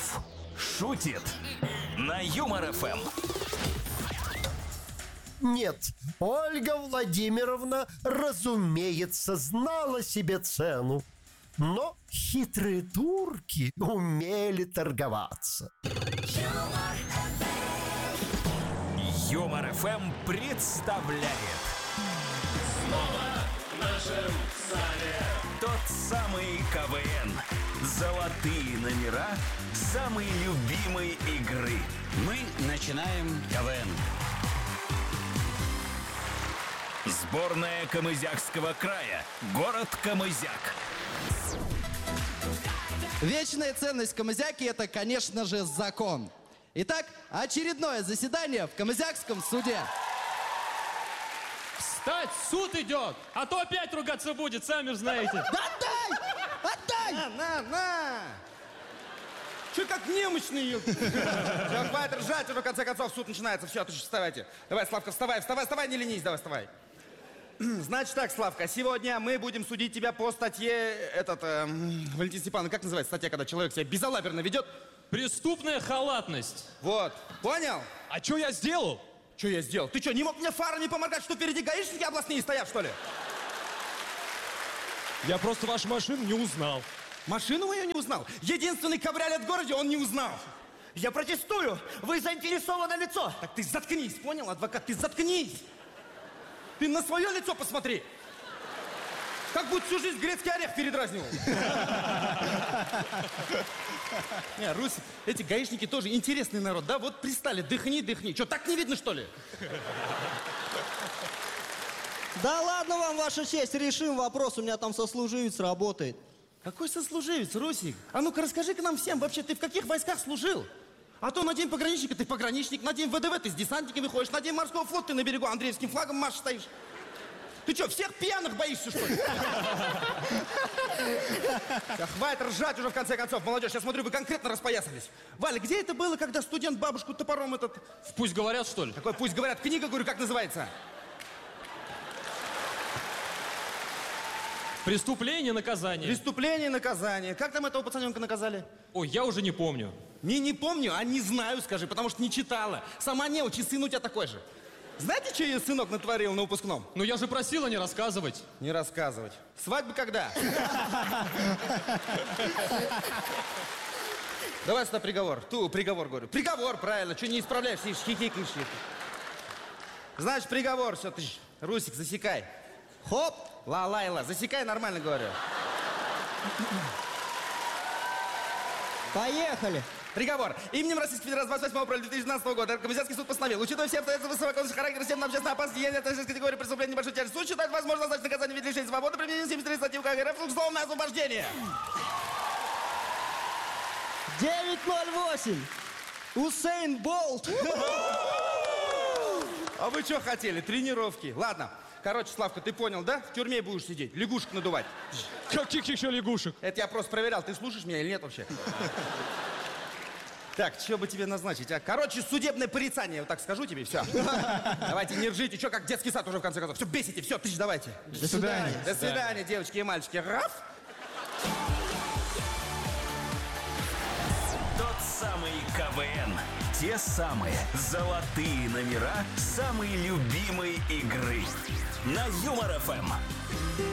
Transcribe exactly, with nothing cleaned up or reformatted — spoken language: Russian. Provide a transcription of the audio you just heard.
Козлов шутит на Юмор эф эм. Нет, Ольга Владимировна, разумеется, знала себе цену. Но хитрые турки умели торговаться. Юмор эф эм представляет Снова в нашем зале тот самый КВН. Золотые номера самой любимой игры. Мы начинаем КВН. Сборная Камызякского края. Город Камызяк. Вечная ценность Камызяки – это, конечно же, закон. Итак, очередное заседание в Камызякском суде. Встать, суд идет, а то опять ругаться будет, сами же знаете. Да отдай! Отдай! На, на, на! Че как немощный? Все, хватит ржать, уже в конце концов суд начинается. Все, отлично, вставайте. Давай, Славка, вставай, вставай, вставай, не ленись, давай, вставай. Значит так, Славка, сегодня мы будем судить тебя по статье, этот, э, Валентин Степанович, как называется статья, когда человек себя безалаберно ведет? Преступная халатность. Вот, понял? А что я сделал? Что я сделал? Ты что, не мог мне фарами помогать, что впереди гаишники областные стоят, что ли? Я просто вашу машину не узнал. Машину мою не узнал? Единственный кабриолет в городе он не узнал. Я протестую! Вы заинтересовано лицо! Так ты заткнись, понял, адвокат? Ты заткнись! Ты на свое лицо посмотри! Как будто всю жизнь грецкий орех передразнивал. Не, Русь, эти гаишники тоже интересный народ, да? Вот пристали, дыхни, дыхни. Что, так не видно, что ли? Да ладно вам, ваша честь, решим вопрос, у меня там сослуживец работает. Какой сослуживец, Русик? А ну-ка расскажи-ка нам всем, вообще, ты в каких войсках служил? А то на день пограничника ты пограничник, на день вэ дэ вэ ты с десантниками ходишь, на день морского флота ты на берегу Андреевским флагом машешь стоишь. Ты что, всех пьяных боишься, что ли? Да хватит ржать уже в конце концов, молодежь, я смотрю, вы конкретно распоясались. Валя, где это было, когда студент бабушку топором этот... Пусть говорят, что ли? Какой пусть говорят, книга, говорю, как называется? Преступление, наказание. Преступление и наказание. Как там этого пацаненка наказали? Ой, я уже не помню. Не, не помню, а не знаю, скажи, потому что не читала. Сама не учи, сын у тебя такой же. Знаете, что ее сынок натворил на выпускном? Ну я же просила не рассказывать. Не рассказывать. Свадьба когда? Давай сюда приговор. Ту, приговор, говорю. Приговор, правильно. Что не исправляешь, сидишь, хихикаешь. Значит, приговор, все, ты, Русик, засекай. Хоп, ла-лайла, засекай, нормально говорю. Поехали. Приговор. Именем Российской Федерации двадцать восьмого апреля две тысячи двенадцатого года Камызякский суд постановил, учитывая все обстоятельства совокупности характера системного общественного опасности, деяния относительно категории преступления небольшой тяжести, суд считает возможно назначить наказание в виде лишения свободы применением семьдесят три статьи УК РФ с условное освобождение. девять ноль восемь. Усейн Болт. А вы что хотели? Тренировки. Ладно. Короче, Славка, ты понял, да? В тюрьме будешь сидеть, лягушек надувать. Каких еще лягушек? Это я просто проверял, ты слушаешь меня или нет вообще? Так, что бы тебе назначить, а? Короче, судебное порицание, вот так скажу тебе, все. Давайте, не ржите, что, как детский сад уже в конце концов. Все, бесите, все, тысяч, давайте. До свидания. До свидания, девочки и мальчики. Раф! Тот самый КВН. Те самые золотые номера самой любимой игры. На Юмор эф эм.